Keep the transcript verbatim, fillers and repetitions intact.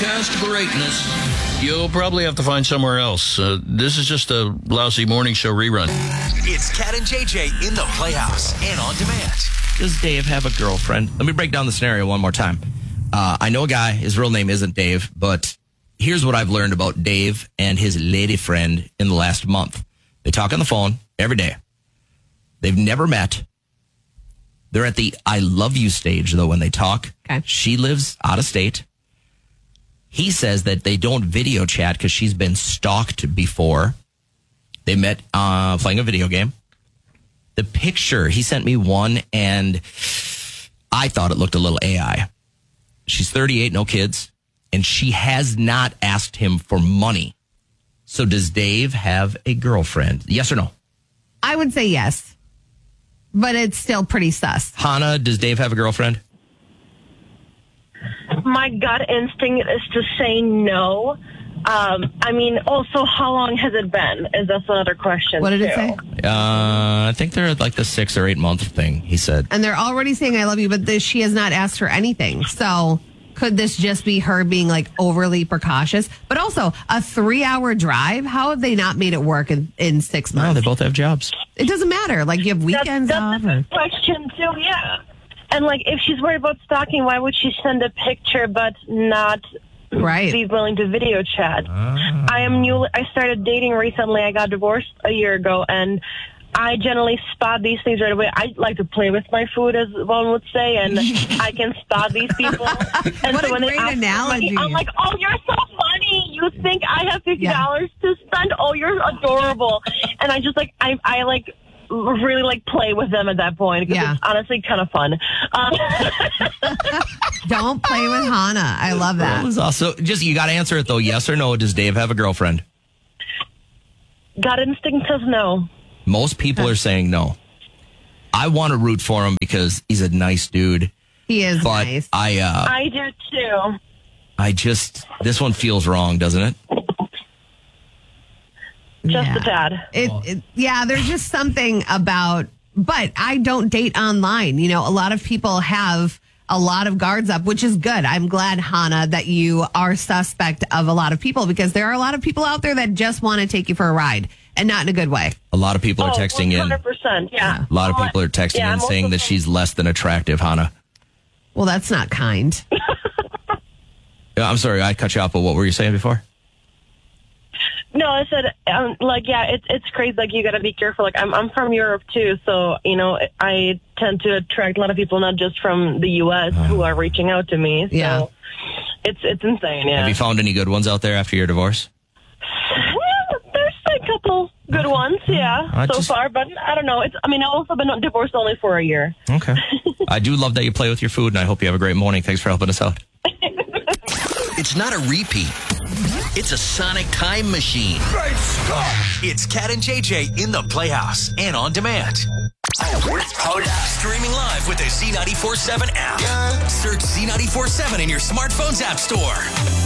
broadcast greatness, you'll probably have to find somewhere else. Uh, this is just a lousy morning show rerun. It's Cat and J J in the Playhouse and on demand. Does Dave have a girlfriend? Let me break down the scenario one more time. Uh, I know a guy, his real name isn't Dave, but here's what I've learned about Dave and his lady friend in the last month. They talk on the phone every day. They've never met. They're at the I love you stage, though, when they talk. Okay. She lives out of state. He says that they don't video chat because she's been stalked before. They met uh, playing a video game. The picture, he sent me one, and I thought it looked a little A I. She's thirty-eight, no kids, and she has not asked him for money. So does Dave have a girlfriend? Yes or no? I would say yes, but it's still pretty sus. Hannah, does Dave have a girlfriend? My gut instinct is to say no. Um, I mean, also, how long has it been? Is that's another question. What did too. it say? Uh, I think they're at like the six or eight month thing, he said. And they're already saying I love you, but this, she has not asked for anything. So could this just be her being like overly precautious? But also a three hour drive. How have they not made it work in, in six months? No, they both have jobs. It doesn't matter. Like you have weekends that's, off. that's a Or... good question too. Yeah. And like, if she's worried about stalking, why would she send a picture but not Right. be willing to video chat? Ah. I am new. I started dating recently. I got divorced a year ago, and I generally spot these things right away. I like to play with my food, as one would say, and I can spot these people. And What so a when they great ask for analogy. money, I'm like, "Oh, you're so funny. You think I have fifty dollars to spend? Oh, you're adorable." And I just like, I, I like. really like play with them at that point because Yeah. it's honestly kind of fun. Um, Don't play with Hannah. I love That that. was also just, you got to answer it though. Yes or no? Does Dave have a girlfriend? gut instinct says no. Most people are saying no. I want to root for him because he's a nice dude. He is But nice. I, uh, I do too. I just, this one feels wrong, doesn't it? Just Yeah. a tad. It, it, yeah, there's just something about, but I don't date online. You know, a lot of people have a lot of guards up, which is good. I'm glad, Hannah, that you are suspect of a lot of people because there are a lot of people out there that just want to take you for a ride and not in a good way. A lot of people are Oh, texting in. one hundred percent. Yeah. A lot of people are texting Yeah, in I'm saying also- that she's less than attractive, Hannah. Well, that's not kind. Yeah, I'm sorry, I cut you off, but what were you saying before? No, I said, um, like, yeah, it's it's crazy. Like, you got to be careful. Like, I'm I'm from Europe too, so you know, I tend to attract a lot of people, not just from the U S who are reaching out to me. So Yeah. it's it's insane. Yeah. Have you found any good ones out there after your divorce? Yeah, there's a couple good ones, yeah, I so just- far. But I don't know. It's I mean, I've also been divorced only for a year. Okay. I do love that you play with your food, and I hope you have a great morning. Thanks for helping us out. It's not a repeat. It's a sonic time machine. Great Scott! It's Cat and J J in the Playhouse and on demand. Hold up. Streaming live with the Z ninety-four seven app. Search Z ninety-four seven in your smartphone's app store.